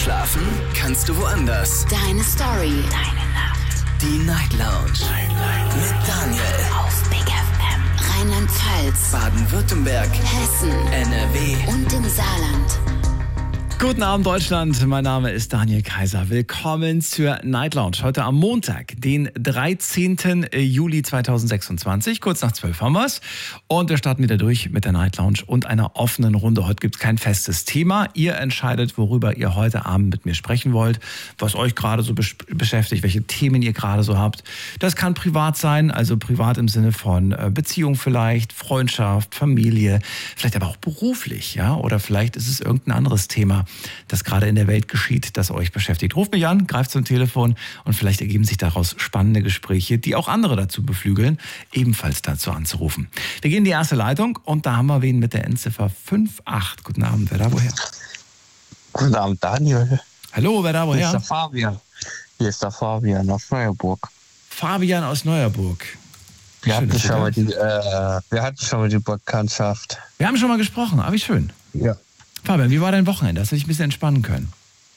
Schlafen kannst du woanders. Deine Story. Deine Nacht. Die Night Lounge. Mit Daniel. Auf Big FM. Rheinland-Pfalz. Baden-Württemberg. Hessen. NRW. Und im Saarland. Guten Abend, Deutschland. Mein Name ist Daniel Kaiser. Willkommen zur Night Lounge. Heute am Montag, den 13. Juli 2026. Kurz nach 12 haben wir es. Und wir starten wieder durch mit der Night Lounge und einer offenen Runde. Heute gibt es kein festes Thema. Ihr entscheidet, worüber ihr heute Abend mit mir sprechen wollt, was euch gerade so beschäftigt, welche Themen ihr gerade so habt. Das kann privat sein, also privat im Sinne von Beziehung vielleicht, Freundschaft, Familie, vielleicht aber auch beruflich, ja? Oder vielleicht ist es irgendein anderes Thema, das gerade in der Welt geschieht, das euch beschäftigt. Ruft mich an, greift zum Telefon und vielleicht ergeben sich daraus spannende Gespräche, die auch andere dazu beflügeln, ebenfalls dazu anzurufen. Wir gehen in die erste Leitung und da haben wir wen mit der Endziffer 58. Guten Abend, wer da woher? Guten Abend, Daniel. Hallo, wer da woher? Hier ist der Fabian. Hier ist der Fabian aus Neuerburg. Fabian aus Neuerburg. Wir Schön, hatten schon mal die Bekanntschaft. Wir haben schon mal gesprochen, aber wie schön. Ja. Fabian, wie war dein Wochenende? Hast du dich ein bisschen entspannen können?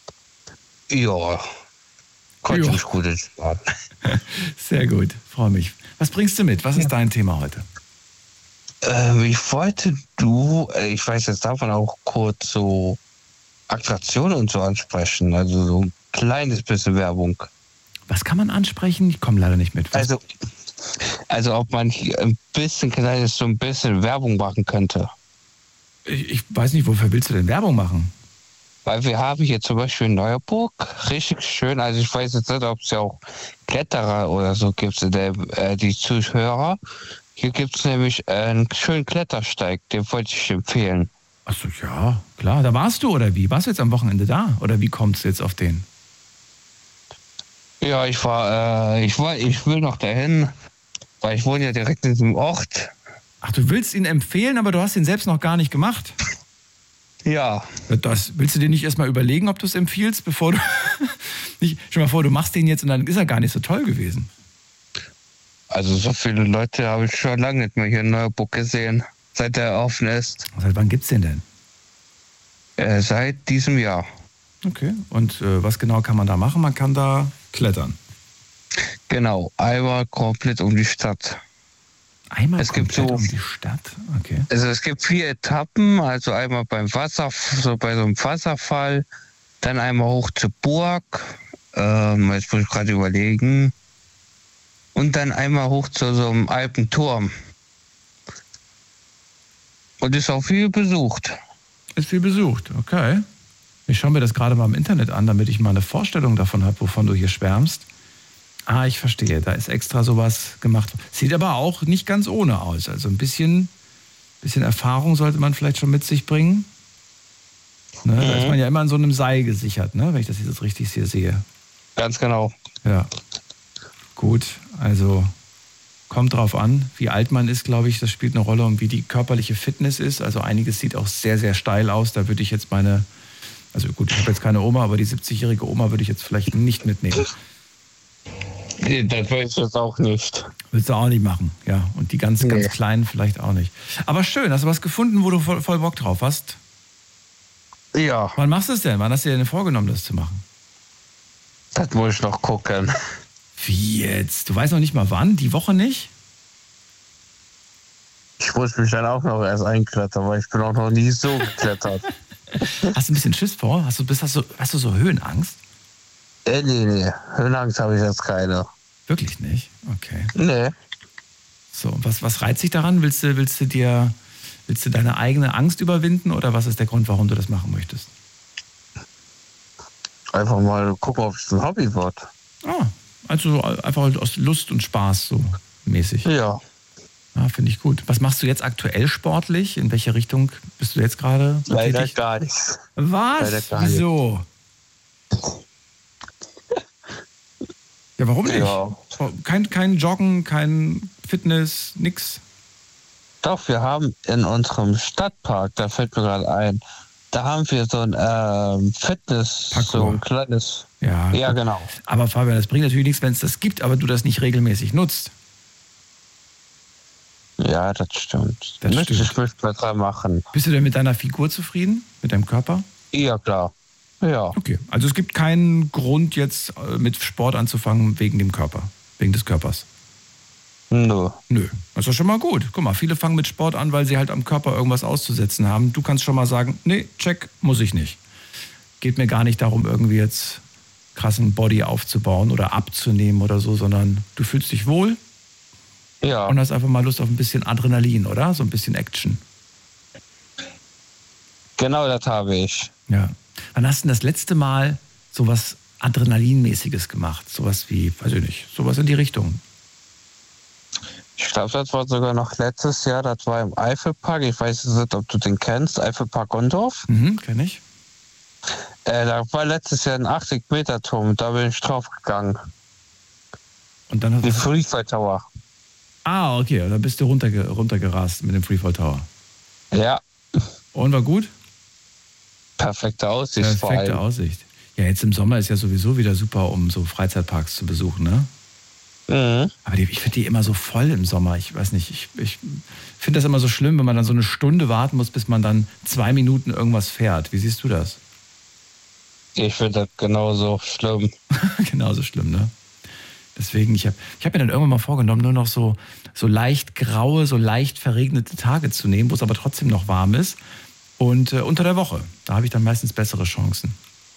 Ja. Konnte mich gut entspannen. Sehr gut, freue mich. Was bringst du mit? Was ist dein Thema heute? Ich weiß jetzt, darf man auch kurz so Attraktionen und so ansprechen. Also so ein kleines bisschen Werbung. Was kann man ansprechen? Ich komme leider nicht mit. Also ob man hier ein bisschen Werbung machen könnte. Ich weiß nicht, wofür willst du denn Werbung machen? Weil wir haben hier zum Beispiel in Neuerburg richtig schön, also ich weiß jetzt nicht, ob es ja auch Kletterer oder so gibt, die Zuhörer. Hier gibt es nämlich einen schönen Klettersteig, den wollte ich empfehlen. Achso, ja, klar. Da warst du oder wie? Warst du jetzt am Wochenende da? Oder wie kommst du jetzt auf den? Ja, ich will noch dahin, weil ich wohne ja direkt in diesem Ort. Ach, du willst ihn empfehlen, aber du hast ihn selbst noch gar nicht gemacht? Ja. Das willst du dir nicht erstmal überlegen, ob du es empfiehlst, bevor du... Stell mal vor, du machst den jetzt und dann ist er gar nicht so toll gewesen. Also so viele Leute habe ich schon lange nicht mehr hier in Neuerburg gesehen, seit er offen ist. Seit wann gibt's den denn? Seit diesem Jahr. Okay, und was genau kann man da machen? Man kann da klettern. Genau, einmal komplett um die Stadt. Einmal komplett um die Stadt? Okay. Also es gibt 4 Etappen, also einmal bei so einem Wasserfall, dann einmal hoch zur Burg, jetzt muss ich gerade überlegen, und dann einmal hoch zu so einem alten Turm. Und ist auch viel besucht. Ist viel besucht, okay. Ich schaue mir das gerade mal im Internet an, damit ich mal eine Vorstellung davon habe, wovon du hier schwärmst. Ah, ich verstehe. Da ist extra sowas gemacht. Sieht aber auch nicht ganz ohne aus. Also ein bisschen Erfahrung sollte man vielleicht schon mit sich bringen. Ne, da ist man ja immer an so einem Seil gesichert, ne, wenn ich das jetzt richtig hier sehe. Ganz genau. Ja. Gut, also kommt drauf an, wie alt man ist, glaube ich. Das spielt eine Rolle und wie die körperliche Fitness ist. Also einiges sieht auch sehr, sehr steil aus. Da würde ich jetzt also gut, ich habe jetzt keine Oma, aber die 70-jährige Oma würde ich jetzt vielleicht nicht mitnehmen. Nee, das weiß ich jetzt auch nicht. Willst du auch nicht machen, ja. Und die ganz Kleinen vielleicht auch nicht. Aber schön, hast du was gefunden, wo du voll Bock drauf hast? Ja. Wann machst du es denn? Wann hast du dir denn vorgenommen, das zu machen? Das muss ich noch gucken. Wie jetzt? Du weißt noch nicht mal wann? Die Woche nicht? Ich muss mich dann auch noch erst einklettern, weil ich bin auch noch nie so geklettert. Hast du ein bisschen Schiss vor? Hast du so Höhenangst? Nee. Höhenangst habe ich jetzt keine. Wirklich nicht? Okay. Nee. So, was reizt dich daran? Willst du deine eigene Angst überwinden oder was ist der Grund, warum du das machen möchtest? Einfach mal gucken, ob es ein Hobby wird. Ah, also einfach aus Lust und Spaß so mäßig. Ja. Ah, finde ich gut. Was machst du jetzt aktuell sportlich? In welche Richtung bist du jetzt gerade so Leider tätig? gar nichts. Was? Leider gar Wieso? Ja, warum nicht? Ja. Kein Joggen, kein Fitness, nix? Doch, wir haben in unserem Stadtpark, da fällt mir gerade ein, da haben wir so ein Fitness, Parkour. so ein kleines. Ja, Ja, genau. Aber Fabian, das bringt natürlich nichts, wenn es das gibt, aber du das nicht regelmäßig nutzt. Ja, das stimmt. Das Ich stimmt. möchte mal dran machen. Bist du denn mit deiner Figur zufrieden? Mit deinem Körper? Ja, klar. Ja. Okay, also es gibt keinen Grund jetzt mit Sport anzufangen wegen dem Körper, wegen des Körpers. Nö. Nö, das ist doch schon mal gut. Guck mal, viele fangen mit Sport an, weil sie halt am Körper irgendwas auszusetzen haben. Du kannst schon mal sagen, nee, check, muss ich nicht. Geht mir gar nicht darum, irgendwie jetzt krassen Body aufzubauen oder abzunehmen oder so, sondern du fühlst dich wohl Ja. und hast einfach mal Lust auf ein bisschen Adrenalin, oder? So ein bisschen Action. Genau, das habe ich. Ja. Wann hast du denn das letzte Mal sowas Adrenalinmäßiges gemacht? Sowas wie, weiß ich nicht, sowas in die Richtung. Ich glaube, das war sogar noch letztes Jahr, das war im Eifelpark. Ich weiß nicht, ob du den kennst, Eifelpark Gondorf. Kenn ich. Da war letztes Jahr ein 80-Meter-Turm, da bin ich draufgegangen. Und dann Die hast du... Freefall Tower. Ah, okay, da bist du runtergerast mit dem Freefall Tower. Ja, Und war gut? perfekte Aussicht vor Perfekte allem. Aussicht. Ja, jetzt im Sommer ist ja sowieso wieder super, um so Freizeitparks zu besuchen, ne? Mhm. Aber ich finde die immer so voll im Sommer. Ich weiß nicht, ich finde das immer so schlimm, wenn man dann so eine Stunde warten muss, bis man dann 2 Minuten irgendwas fährt. Wie siehst du das? Ich finde das genauso schlimm. Genauso schlimm, ne? Deswegen, ich hab mir dann irgendwann mal vorgenommen, nur noch so leicht graue, so leicht verregnete Tage zu nehmen, wo es aber trotzdem noch warm ist. Und unter der Woche, da habe ich dann meistens bessere Chancen.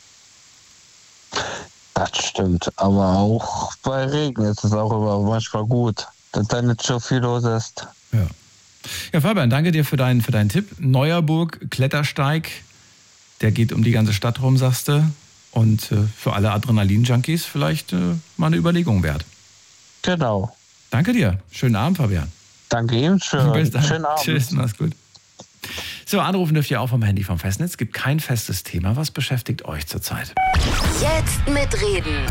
Das stimmt, aber auch bei Regen ist es auch immer manchmal gut, dass da nicht so viel los ist. Ja. Ja, Fabian, danke dir für deinen Tipp. Neuerburg Klettersteig, der geht um die ganze Stadt rum, sagst du. Und für alle Adrenalin-Junkies vielleicht mal eine Überlegung wert. Genau. Danke dir. Schönen Abend, Fabian. Danke Ihnen. Bis dann. Schönen Abend. Tschüss, mach's gut. So, anrufen dürft ihr auch vom Handy vom Festnetz. Gibt kein festes Thema. Was beschäftigt euch zurzeit? Jetzt mitreden.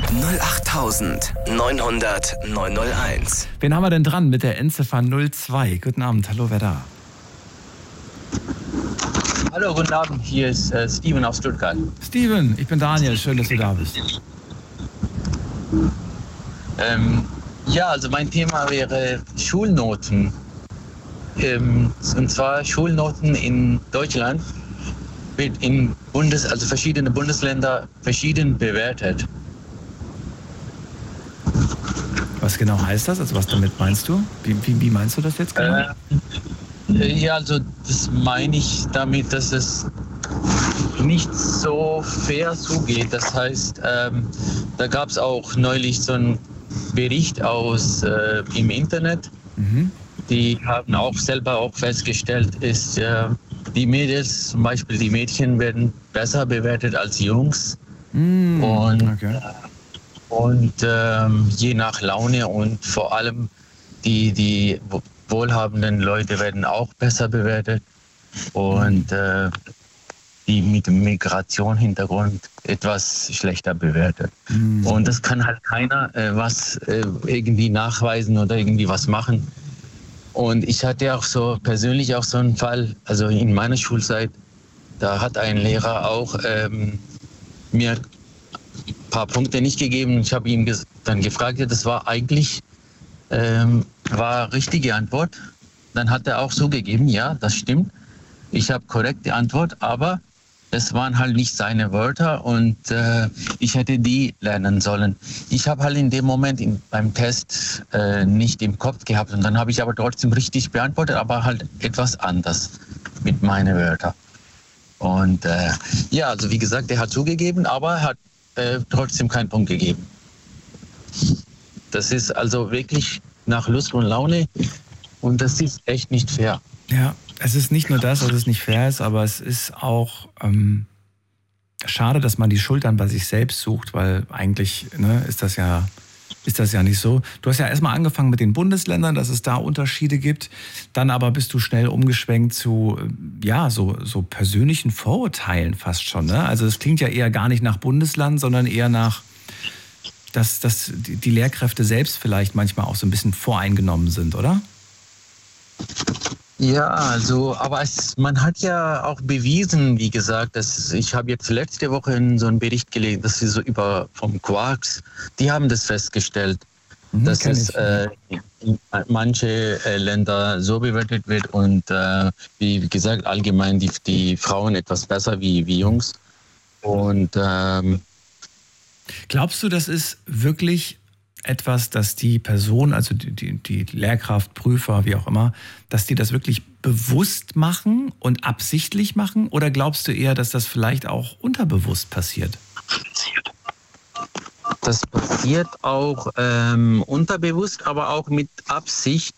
08900 901. Wen haben wir denn dran mit der Endziffer 02? Guten Abend. Hallo, wer da? Hallo, guten Abend. Hier ist Steven aus Stuttgart. Steven, ich bin Daniel. Schön, dass du da bist. Ja, also mein Thema wäre Schulnoten. Und zwar Schulnoten in Deutschland wird in verschiedene Bundesländer verschieden bewertet. Was genau heißt das? Also was damit meinst du? Wie meinst du das jetzt genau? Ja, also das meine ich damit, dass es nicht so fair zugeht. Das heißt, da gab es auch neulich so einen Bericht im Internet. Die haben auch selber festgestellt, die Mädels, zum Beispiel die Mädchen, werden besser bewertet als Jungs. Okay. Und je nach Laune und vor allem die wohlhabenden Leute werden auch besser bewertet. Und die mit Migrationshintergrund etwas schlechter bewertet. Und das kann halt keiner irgendwie nachweisen oder irgendwie was machen. Und ich hatte auch persönlich auch so einen Fall, also in meiner Schulzeit, da hat ein Lehrer auch mir ein paar Punkte nicht gegeben. Ich habe ihn dann gefragt, ja, das war eigentlich war richtige Antwort. Dann hat er auch so gegeben, ja, das stimmt. Ich habe korrekte Antwort, aber es waren halt nicht seine Wörter und ich hätte die lernen sollen. Ich habe halt in dem Moment beim Test nicht im Kopf gehabt und dann habe ich aber trotzdem richtig beantwortet, aber halt etwas anders mit meinen Wörtern. Und ja, also wie gesagt, er hat zugegeben, aber er hat trotzdem keinen Punkt gegeben. Das ist also wirklich nach Lust und Laune und das ist echt nicht fair. Ja, es ist nicht nur das, dass es nicht fair ist, aber es ist auch schade, dass man die Schuld dann bei sich selbst sucht, weil eigentlich ist das ja nicht so. Du hast ja erstmal angefangen mit den Bundesländern, dass es da Unterschiede gibt. Dann aber bist du schnell umgeschwenkt zu so persönlichen Vorurteilen fast schon. Ne? Also es klingt ja eher gar nicht nach Bundesland, sondern eher nach, dass die Lehrkräfte selbst vielleicht manchmal auch so ein bisschen voreingenommen sind, oder? Ja, also, aber man hat ja auch bewiesen, wie gesagt, ich habe jetzt letzte Woche in so einen Bericht gelesen, dass sie so vom Quarks, die haben das festgestellt, dass es in manche Länder so bewertet wird und wie gesagt allgemein die Frauen etwas besser wie Jungs. Und Glaubst du, das ist wirklich etwas, dass die Person, also die Lehrkraft, Prüfer, wie auch immer, dass die das wirklich bewusst machen und absichtlich machen? Oder glaubst du eher, dass das vielleicht auch unterbewusst passiert? das passiert auch unterbewusst, aber auch mit Absicht.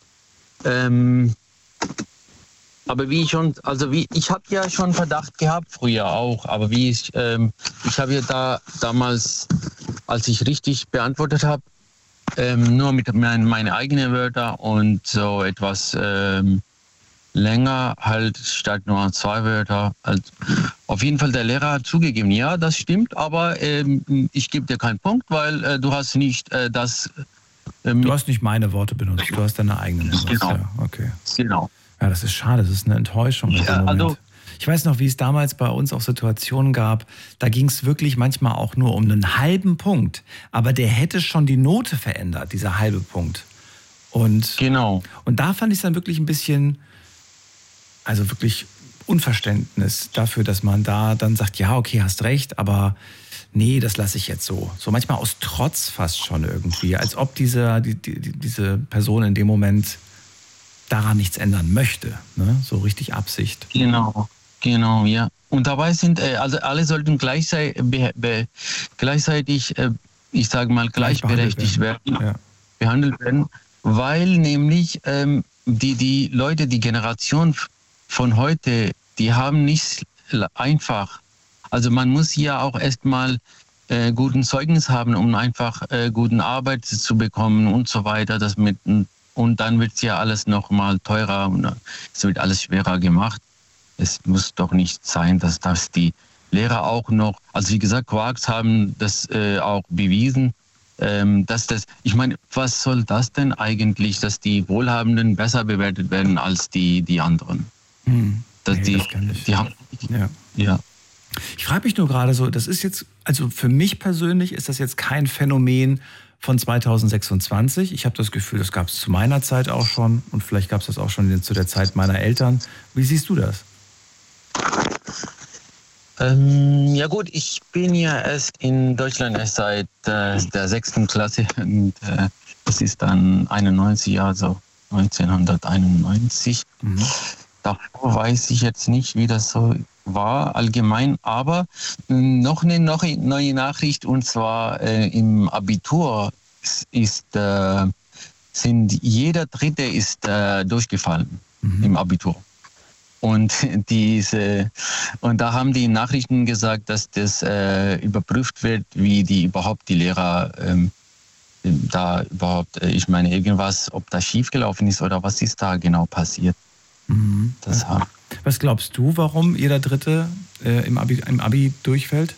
Aber ich habe ja schon Verdacht gehabt früher auch, aber ich habe ja damals, als ich richtig beantwortet habe, nur mit meine eigenen Wörter und so etwas länger halt statt nur 2 Wörter. Also, auf jeden Fall, der Lehrer hat zugegeben, ja, das stimmt, aber ich gebe dir keinen Punkt, weil du hast nicht das... du hast nicht meine Worte benutzt, du hast deine eigenen benutzt. Genau. Ja, okay. Genau. Ja, das ist schade, das ist eine Enttäuschung. Ja, also, ich weiß noch, wie es damals bei uns auch Situationen gab, da ging es wirklich manchmal auch nur um einen halben Punkt, aber der hätte schon die Note verändert, dieser halbe Punkt. Und da fand ich es dann wirklich ein bisschen, also wirklich Unverständnis dafür, dass man da dann sagt, ja, okay, hast recht, aber nee, das lasse ich jetzt so. So manchmal aus Trotz fast schon irgendwie, als ob diese Person in dem Moment daran nichts ändern möchte, ne? So richtig Absicht. Genau, ja. Und dabei sind, also alle sollten gleichzeitig, ich sage mal, gleichberechtigt werden, behandelt werden, weil nämlich die Leute, die Generation von heute, die haben nicht einfach. Also man muss ja auch erstmal guten Zeugnis haben, um einfach guten Arbeit zu bekommen und so weiter. Und dann wird es ja alles noch mal teurer und es wird alles schwerer gemacht. Es muss doch nicht sein, dass die Lehrer auch noch, also wie gesagt, Quarks haben das auch bewiesen, ich meine, was soll das denn eigentlich, dass die Wohlhabenden besser bewertet werden als die anderen? Das Ich frage mich nur gerade so, das ist jetzt, also für mich persönlich ist das jetzt kein Phänomen von 2026. Ich habe das Gefühl, das gab es zu meiner Zeit auch schon und vielleicht gab es das auch schon zu der Zeit meiner Eltern. Wie siehst du das? Ja gut, ich bin ja erst in Deutschland seit der 6. Klasse und das ist dann 91, also 1991. Davor weiß ich jetzt nicht, wie das so war allgemein, aber noch eine neue Nachricht, und zwar im Abitur jeder Dritte ist durchgefallen im Abitur. Und da haben die Nachrichten gesagt, dass das überprüft wird, wie die Lehrer da überhaupt, ich meine irgendwas, ob da schiefgelaufen ist oder was ist da genau passiert. Was glaubst du, warum jeder Dritte im Abi durchfällt?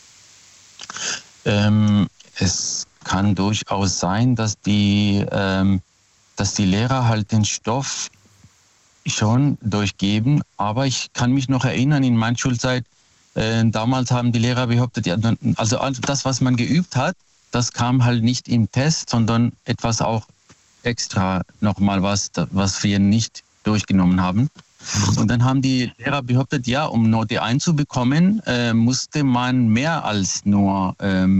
Es kann durchaus sein, dass die Lehrer halt den Stoff schon durchgeben, aber ich kann mich noch erinnern, in meiner Schulzeit, damals haben die Lehrer behauptet, ja, also das, was man geübt hat, das kam halt nicht im Test, sondern etwas auch extra nochmal was wir nicht durchgenommen haben. Und dann haben die Lehrer behauptet, ja, um Note 1 zu bekommen, musste man mehr als nur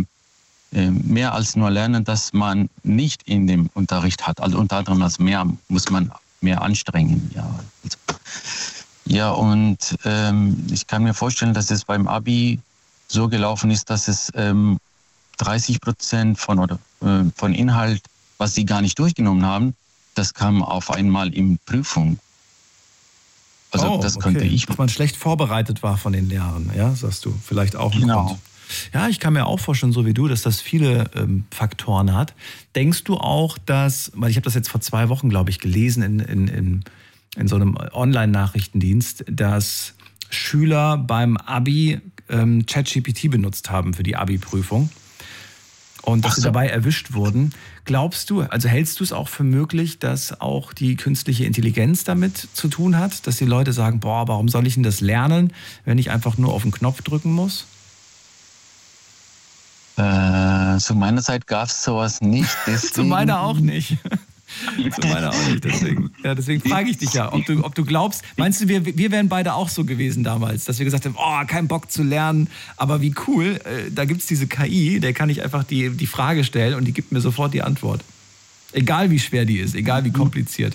lernen, dass man nicht in dem Unterricht hat. Also unter anderem muss man mehr anstrengen. Ja, und ich kann mir vorstellen, dass es beim Abi so gelaufen ist, dass es 30% von Inhalt, was sie gar nicht durchgenommen haben, das kam auf einmal in Prüfung. Also das könnte ich. Dass man schlecht vorbereitet war von den Lehrern, ja, sagst du, vielleicht auch ein Grund. Ja, ich kann mir auch vorstellen, so wie du, dass das viele Faktoren hat. Denkst du auch, weil ich habe das jetzt vor 2 Wochen, glaube ich, gelesen in so einem Online-Nachrichtendienst, dass Schüler beim Abi ChatGPT benutzt haben für die Abi-Prüfung und dass sie dabei erwischt wurden. Glaubst du, also hältst du es auch für möglich, dass auch die künstliche Intelligenz damit zu tun hat, dass die Leute sagen, boah, warum soll ich denn das lernen, wenn ich einfach nur auf den Knopf drücken muss? Zu meiner Zeit gab es sowas nicht. Zu meiner auch nicht. Zu meiner auch nicht. Deswegen frage ich dich ja, ob du glaubst, meinst du, wir wären beide auch so gewesen damals, dass wir gesagt haben, oh, kein Bock zu lernen, aber wie cool, da gibt es diese KI, der kann ich einfach die Frage stellen und die gibt mir sofort die Antwort. Egal wie schwer die ist, egal wie kompliziert.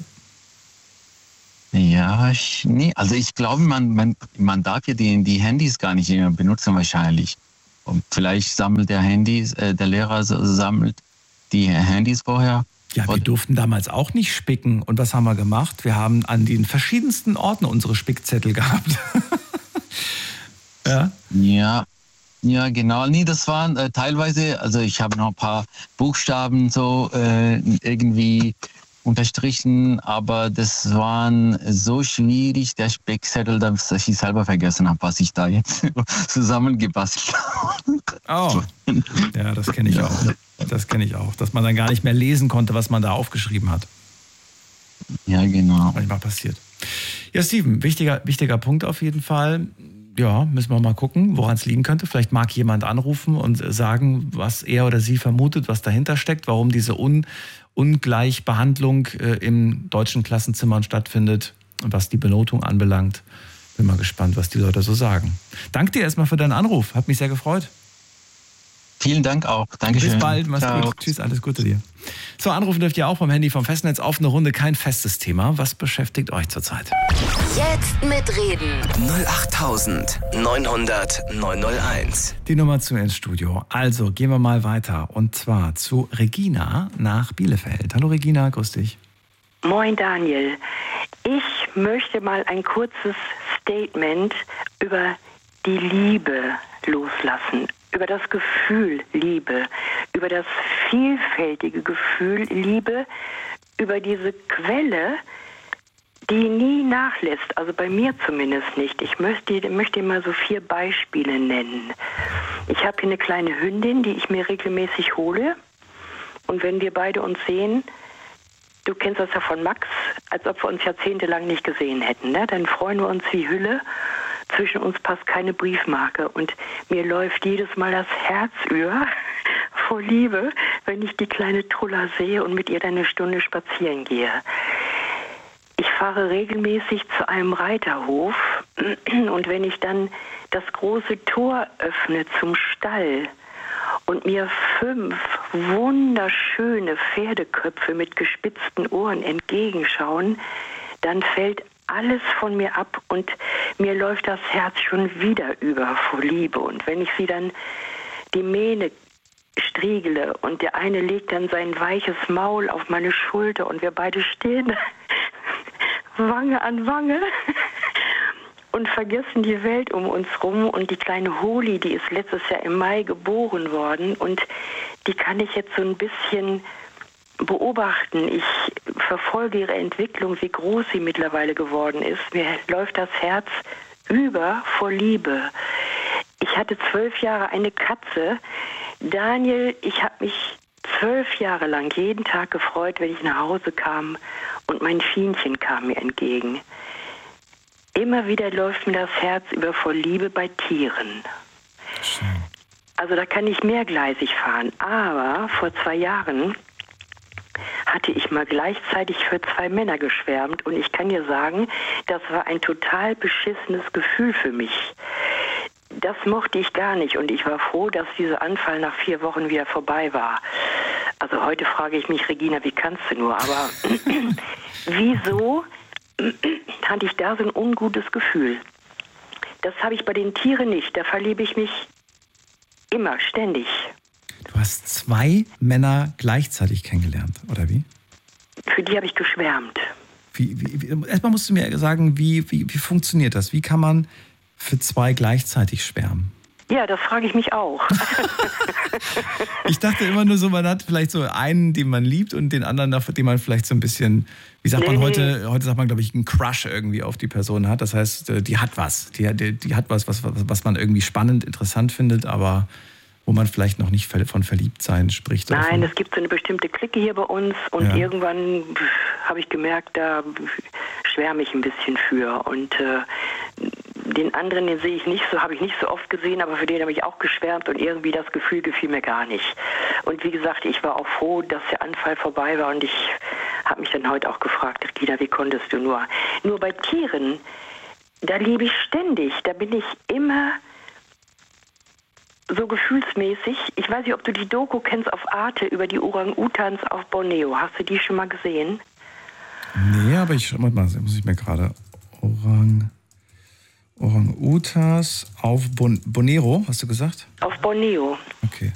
Ja, also ich glaube, man darf ja die Handys gar nicht mehr benutzen wahrscheinlich. Und vielleicht sammelt der Lehrer sammelt die Handys vorher. Ja, wir durften damals auch nicht spicken. Und was haben wir gemacht? Wir haben an den verschiedensten Orten unsere Spickzettel gehabt. Ja. Ja, genau. Nee, das waren teilweise, also ich habe noch ein paar Buchstaben so irgendwie unterstrichen, aber das waren so schwierig, der Spickzettel, dass ich selber vergessen habe, was ich da jetzt zusammengebastelt habe. Oh, ja, das kenne ich auch. Das kenne ich auch, dass man dann gar nicht mehr lesen konnte, was man da aufgeschrieben hat. Ja, genau. Manchmal passiert. Ja, Steven, wichtiger Punkt auf jeden Fall. Ja, müssen wir mal gucken, woran es liegen könnte. Vielleicht mag jemand anrufen und sagen, was er oder sie vermutet, was dahinter steckt, warum diese Ungleichbehandlung in deutschen Klassenzimmern stattfindet und was die Benotung anbelangt. Bin mal gespannt, was die Leute so sagen. Danke dir erstmal für deinen Anruf. Hat mich sehr gefreut. Vielen Dank auch. Dankeschön. Bis bald. Mach's Ciao. gut. Tschüss, alles Gute dir. So, anrufen dürft ihr auch vom Handy, vom Festnetz auf eine Runde. Kein festes Thema. Was beschäftigt euch zurzeit? Jetzt mitreden. 08900 901. Die Nummer zu mir ins Studio. Also, gehen wir mal weiter. Und zwar zu Regina nach Bielefeld. Hallo Regina, grüß dich. Moin Daniel. Ich möchte mal ein kurzes Statement über die Liebe loslassen. Über das Gefühl Liebe, über das vielfältige Gefühl Liebe, über diese Quelle, die nie nachlässt, also bei mir zumindest nicht. Ich möchte mal so 4 Beispiele nennen. Ich habe hier eine kleine Hündin, die ich mir regelmäßig hole. Und wenn wir beide uns sehen, du kennst das ja von Max, als ob wir uns jahrzehntelang nicht gesehen hätten, ne? Dann freuen wir uns wie Hülle. Zwischen uns passt keine Briefmarke und mir läuft jedes Mal das Herz über vor Liebe, wenn ich die kleine Trulla sehe und mit ihr dann eine Stunde spazieren gehe. Ich fahre regelmäßig zu einem Reiterhof und wenn ich dann das große Tor öffne zum Stall und mir 5 wunderschöne Pferdeköpfe mit gespitzten Ohren entgegenschauen, dann fällt alles von mir ab und mir läuft das Herz schon wieder über vor Liebe. Und wenn ich sie dann die Mähne striegele und der eine legt dann sein weiches Maul auf meine Schulter und wir beide stehen Wange an Wange und vergessen die Welt um uns rum. Und die kleine Holi, die ist letztes Jahr im Mai geboren worden und die kann ich jetzt so ein bisschen beobachten. Ich verfolge ihre Entwicklung, wie groß sie mittlerweile geworden ist. Mir läuft das Herz über vor Liebe. Ich hatte 12 Jahre eine Katze. Daniel, ich habe mich 12 Jahre lang jeden Tag gefreut, wenn ich nach Hause kam und mein Fienchen kam mir entgegen. Immer wieder läuft mir das Herz über vor Liebe bei Tieren. Schön. Also da kann ich mehrgleisig fahren. Aber vor 2 Jahren hatte ich mal gleichzeitig für 2 Männer geschwärmt und ich kann dir sagen, das war ein total beschissenes Gefühl für mich. Das mochte ich gar nicht und ich war froh, dass dieser Anfall nach 4 Wochen wieder vorbei war. Also heute frage ich mich, Regina, wie kannst du nur? Aber wieso hatte ich da so ein ungutes Gefühl? Das habe ich bei den Tieren nicht. Da verliebe ich mich immer, ständig. Du hast 2 Männer gleichzeitig kennengelernt, oder wie? Für die habe ich geschwärmt. Erstmal musst du mir sagen, wie funktioniert das? Wie kann man für 2 gleichzeitig schwärmen? Ja, das frage ich mich auch. Ich dachte immer nur so, man hat vielleicht so einen, den man liebt und den anderen, den man vielleicht so ein bisschen, wie sagt man heute sagt man, glaube ich, einen Crush irgendwie auf die Person hat. Das heißt, die hat was. Die hat was man irgendwie spannend, interessant findet, aber wo man vielleicht noch nicht von Verliebtsein spricht. Nein, es gibt so eine bestimmte Clique hier bei uns und irgendwann habe ich gemerkt, da schwärme ich ein bisschen für. Und den anderen, den sehe ich nicht so, habe ich nicht so oft gesehen, aber für den habe ich auch geschwärmt und irgendwie das Gefühl gefiel mir gar nicht. Und wie gesagt, ich war auch froh, dass der Anfall vorbei war und ich habe mich dann heute auch gefragt, Rita, wie konntest du nur? Nur bei Tieren, da liebe ich ständig, da bin ich immer so gefühlsmäßig. Ich weiß nicht, ob du die Doku kennst auf Arte über die Orang-Utans auf Borneo. Hast du die schon mal gesehen? Nee, aber ich schau mal, muss ich mir gerade Orang-Utas auf Borneo, hast du gesagt? Auf Borneo. Okay.